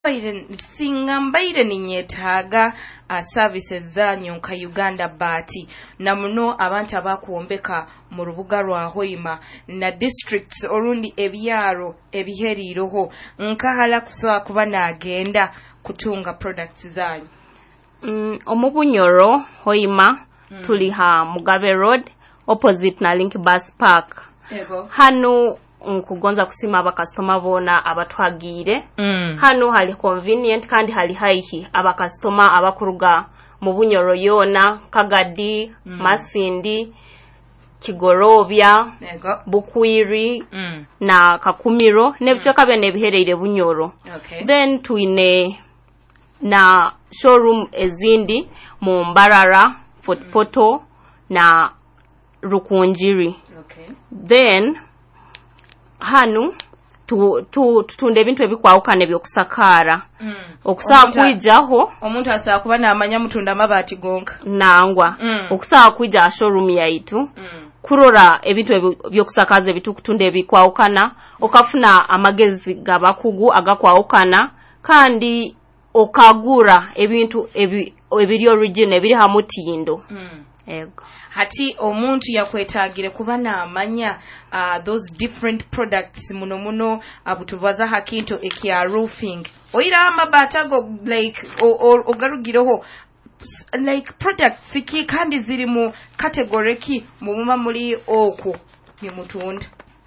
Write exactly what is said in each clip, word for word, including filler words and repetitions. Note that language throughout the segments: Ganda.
mbaire singa mbaire ninyetaaga uh, services zanyu nka Uganda Bati na muno abantu abakuombeka mu rubuga rwa Hoima na districts orundi ebyaro ebiheriroho nkahala kusobola kuba nagenda kutunga products zanyu. Mm, omubunyoro Hoima mm. tuli ha Mugabe Road opposite na Link Bus Park. Ego. Hano nkugonza kusima abakastoma bona abatwagire mm. hano hali convenient kandi hali haihi abakastoma abakuruga mu bunyoro yona Kagadi mm. Masindi Kigorobya Ego. Bukwiri mm. na Kakumiro nebyo mm. kabene bihereire bunyoro. Okay. Then tuine na showroom ezindi mu Mbarara Fort mm. Poto na Rukunjiri. Okay. Then hanu tu tu tutunde bintu ebikwawukane byokusakara mm. okusaa kwijaho omuntu asaa kuba namanya mutunda mabati gonka nangwa mm. okusaa kwija showroom yaitu mm. kurora ebintu byokusakaza bitu kutunde ebikwawukana okafuna amagezi gabakugu agakwawukana kandi okagura ebintu ebi ebiri original ebiri hamutindo mm. ego hati omuntu yakwetagire kuba namanya uh, those different products muno muno abutubaza hakinto ekya roofing oira amabata go like ogarugireho like products ki kandi ziri mu category ki mumuma muri oku ni mutunda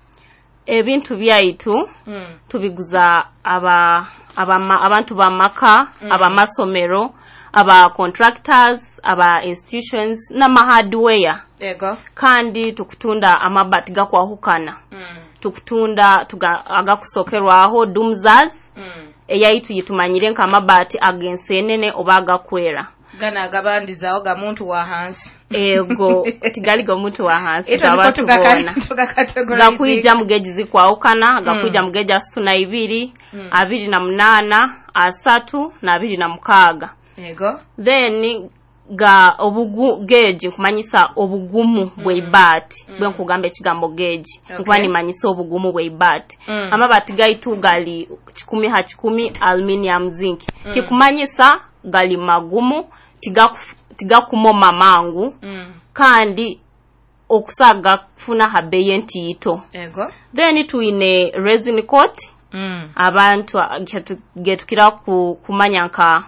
ebintu byaitu mm. tubiguza aba aba abantu bamaka mm. aba masomero aba contractors aba institutions na hardware. Ego. Kandi tukutunda amabati gakwahukana mm. tukutunda tuga agakusokerwaho dumzas mm. eyaitu yitumanyire nka amabati agensenene obaga kwera gana gabandi zawo ga muntu wa hansi ego tigali go muntu wa hansi abantu bona gakwija mugeji zikwahukana gakwija mm. mugeji asituna ibiri mm. abiri na munana asatu na abiri na mukaga. Ego. Then ga obugu geji kumanyisa obugumu mm. bweibati mm. bwe nkugamba ekigambo geji okay. nkwani manyisa obugumu bweibati mm. amabati gaitu gali kikumi ha kikumi aluminium zinc mm. kikumanyisa gali magumu tigaku tigakumoma mangu mm. kandi okusaga kufuna habeye ntito. Ego. Then tuine resin coat mm. abantu getukira ku kumanya nka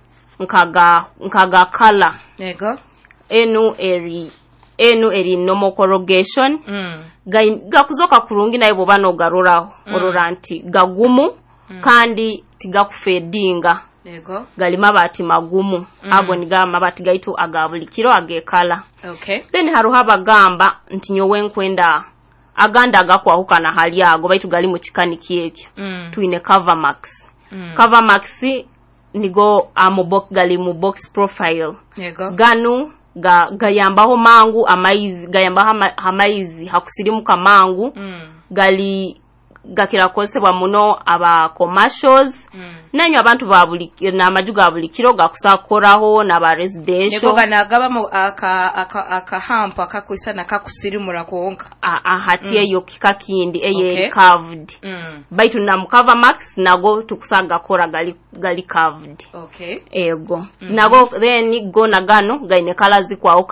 nkaga nkaga kala. Ego. Enu eri enu eri normal corrugation mm. gakuzoka kurungi nayo bobano garuraho mm. ororanti gagumu mm. kandi tigakufedinga. Ego. Galima bati magumu mm. abo niga mabati gaitu agabulikiro agekala. Okay. Then haruha bagamba nti nyowe nkwenda aganda agakwahukana hali ago baitu gali mu kikani kieke mm. tuine cover max mm. cover max nigo amo box gali mu box profile. Yego. Ganu ga gayambaho mangu amaizi gayambaho amaizi hakusirimuka mangu mm. gali gakira kosebwa muno aba commercials mm. nanyo abantu babuli na majuga abulikiro gakusakoraho na ba residential Nego ganagaba mu aka aka aka hampo akakwisa na kakusirimura konka a, a hati eyo mm. kikakindi eye okay. curved mm. baitu na cover max nago tukusaga kora gali gali curved okay ego mm -hmm. nago then go na gano gaine colors kwa